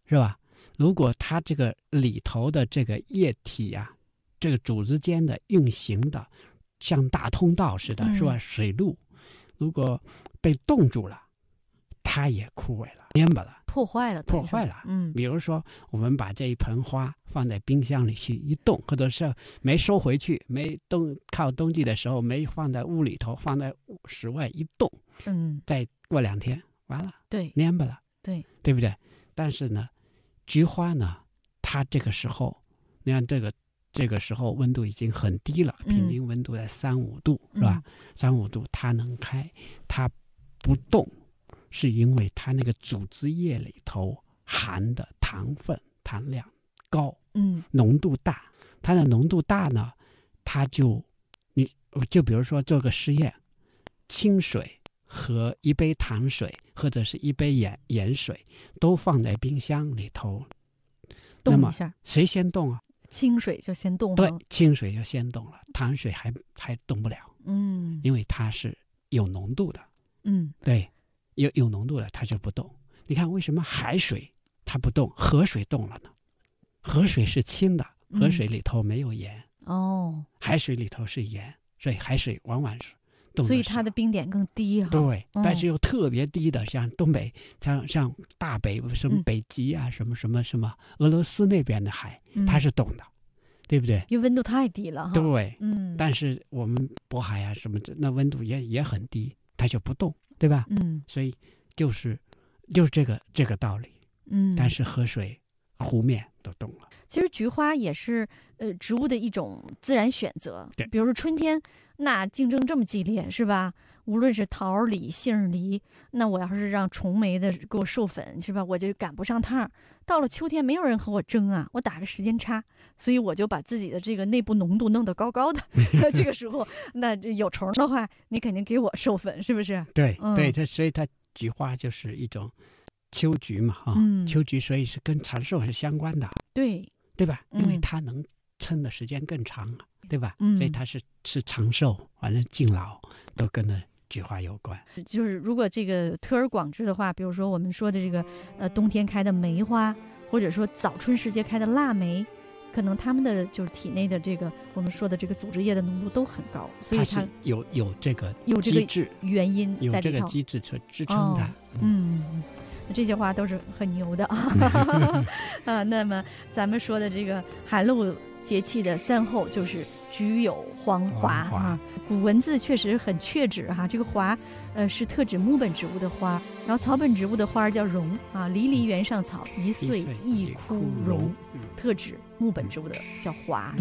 是吧？如果它这个里头的这个液体啊，这个组织间的运行的像大通道似的，是吧？水路如果被冻住了，它也枯萎了，蔫巴了， 破坏了。 比如说我们把这一盆花放在冰箱里去一冻，或者是没收回去，靠冬季的时候没放在屋里头，放在室外一冻，再过2天完了， 对， 蔫巴了， 对不对？但是呢，菊花呢，它这个时候，你看这个时候温度已经很低了，平均温度在3-5度，是吧？3-5度它能开，它不动，是因为它那个组织液里头含的糖量高，浓度大。它的浓度大呢，你就比如说做个实验，清水和一杯糖水或者是一杯盐水都放在冰箱里头， 冻一下， 谁先动啊？ 清水就先动了。 对，清水就先动了，糖水还动不了。因为它是有浓度的。对，有浓度的它就不动。你看为什么海水它不动，河水动了呢？河水是清的，河水里头没有盐。海水里头是盐，所以海水往往是动的少， 所以它的冰点更低啊。 对，但是又特别低的，像东北，像大北什么北极啊，什么俄罗斯那边的海，它是动的，对不对？ 因为温度太低了哈。 对，但是我们渤海啊什么的，那温度也很低，它就不动，对吧？所以就是这个道理。但是河水、湖面都动了。 其实菊花也是植物的一种自然选择。 对， 比如说春天，那竞争这么激烈，是吧？无论是桃李、杏梨，那我要是让重梅的给我授粉，是吧？我就赶不上趟。到了秋天，没有人和我争啊，我打个时间差，所以我就把自己的这个内部浓度弄得高高的。这个时候，那有虫的话，你肯定给我授粉，是不是？ 对，所以它菊花就是一种秋菊嘛，秋菊所以是跟长寿是相关的，对吧？因为它能撑的时间更长，对吧？所以它是长寿，反正敬老都跟着菊花有关。 就是如果这个推而广之的话，比如说我们说的这个冬天开的梅花，或者说早春时节开的腊梅，可能它们的就是体内的这个我们说的这个组织液的浓度都很高，所以它有这个机制原因在里头， 有这个机制去支撑它。 这些话都是很牛的那么咱们说的这个寒露节气的3候就是菊有黄华古文字确实很确指这个华是特指木本植物的花，然后草本植物的花叫荣离离原上草，一岁一枯荣，特指木本植物的叫华。